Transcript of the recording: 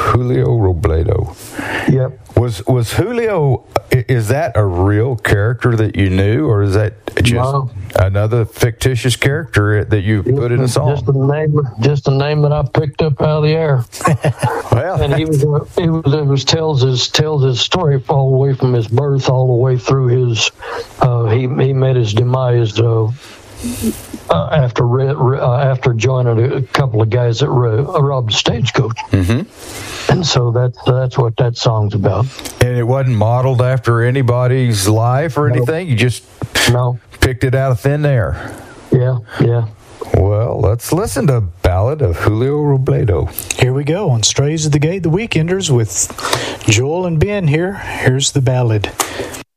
Julio Robledo. Yep. Was Julio, is that a real character that you knew, or is that just another fictitious character that you put in a song? Just a name that I picked up out of the air. Well, and it tells his story all the way from his birth all the way through his he met his demise after joining a couple of guys that robbed a stagecoach. Mm-hmm. And so that's what that song's about. And it wasn't modeled after anybody's life or anything? You just picked it out of thin air? Yeah. Well, let's listen to Ballad of Julio Robledo. Here we go on Strays of the Gate, the Weekenders with Joel and Ben here. Here's the ballad.